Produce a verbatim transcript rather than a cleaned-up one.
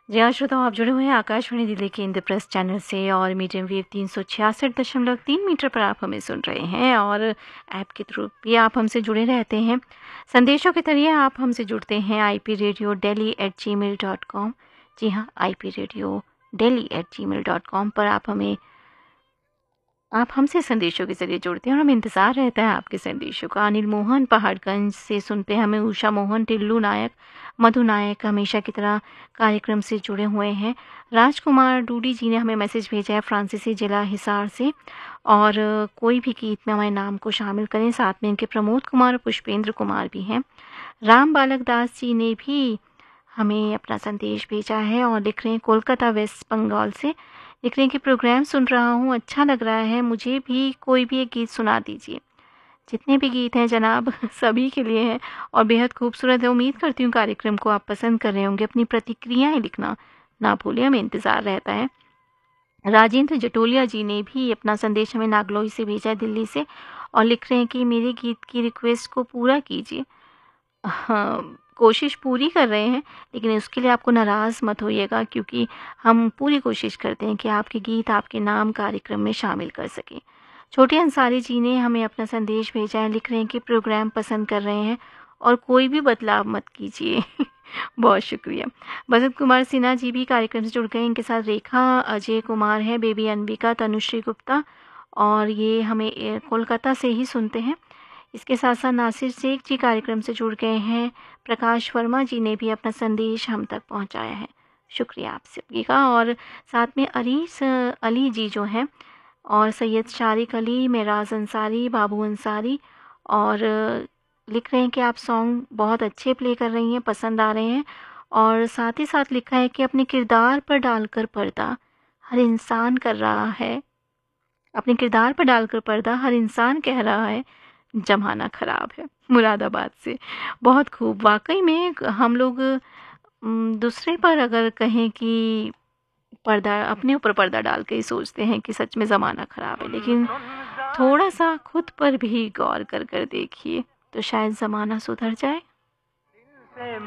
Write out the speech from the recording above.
जी हाँ श्रोताओं, आप जुड़े हुए हैं आकाशवाणी दिल्ली के इंद्रप्रस्थ चैनल से और मीडियम वेव तीन सौ छियासठ दशमलव तीन मीटर पर आप हमें सुन रहे हैं और ऐप के थ्रू भी आप हमसे जुड़े रहते हैं। संदेशों के जरिए आप हमसे जुड़ते हैं I P radio daily eight ji mail dot com. जी हाँ, I P radio daily eight ji mail dot com पर आप हमें आप हमसे संदेशों के ज़रिए जुड़ते हैं और हमें इंतज़ार रहता है आपके संदेशों का। अनिल मोहन पहाड़गंज से सुनते हैं हमें, उषा मोहन, टिल्लू नायक, मधु नायक हमेशा की तरह कार्यक्रम से जुड़े हुए हैं। राजकुमार डूडी जी ने हमें मैसेज भेजा है फ्रांसीसी जिला हिसार से, और कोई भी गीत में हमारे नाम को शामिल करें। साथ में इनके प्रमोद कुमार और पुष्पेंद्र कुमार भी हैं। राम बालक दास जी ने भी हमें अपना संदेश भेजा है और लिख रहे हैं कोलकाता वेस्ट बंगाल से, लिख रहे हैं कि प्रोग्राम सुन रहा हूँ, अच्छा लग रहा है, मुझे भी कोई भी एक गीत सुना दीजिए। जितने भी गीत हैं जनाब सभी के लिए हैं और बेहद खूबसूरत है। उम्मीद करती हूँ कार्यक्रम को आप पसंद कर रहे होंगे। अपनी प्रतिक्रियाएं लिखना ना भूलिए, हमें इंतज़ार रहता है। राजेंद्र जटोलिया जी ने भी अपना संदेश हमें नागलोई से भेजा है दिल्ली से, और लिख रहे हैं कि मेरे गीत की रिक्वेस्ट को पूरा कीजिए। हाँ, कोशिश पूरी कर रहे हैं, लेकिन उसके लिए आपको नाराज़ मत होइएगा, क्योंकि हम पूरी कोशिश करते हैं कि आपके गीत आपके नाम कार्यक्रम में शामिल कर सकें। छोटे अंसारी जी ने हमें अपना संदेश भेजा है, लिख रहे हैं कि प्रोग्राम पसंद कर रहे हैं और कोई भी बदलाव मत कीजिए। बहुत शुक्रिया। बसंत कुमार सिन्हा जी भी कार्यक्रम से जुड़ गए, इनके साथ रेखा अजय कुमार है, बेबी अनबिका, तनुश्री गुप्ता, और ये हमें ए, कोलकाता से ही सुनते हैं। इसके साथ साथ नासिर शेख जी कार्यक्रम से जुड़ गए हैं। प्रकाश वर्मा जी ने भी अपना संदेश हम तक पहुंचाया है, शुक्रिया आप सभी का। और साथ में अरीस अली जी जो हैं, और सैयद शारिक अली, मेराज अंसारी, बाबू अंसारी, और लिख रहे हैं कि आप सॉन्ग बहुत अच्छे प्ले कर रही हैं, पसंद आ रहे हैं। और साथ ही साथ लिखा है कि अपने किरदार पर डालकर पर्दा हर इंसान कर रहा है, अपने किरदार पर डालकर पर्दा हर इंसान कह रहा है जमाना ख़राब है। मुरादाबाद से। बहुत खूब, वाक़ई में हम लोग उम, दूसरे पर अगर कहें कि पर्दा, अपने ऊपर पर्दा डाल के ही सोचते हैं कि सच में ज़माना ख़राब है, लेकिन थोड़ा-सा खुद पर भी गौर कर कर देखिए, तो शायद ज़माना सुधर जाए।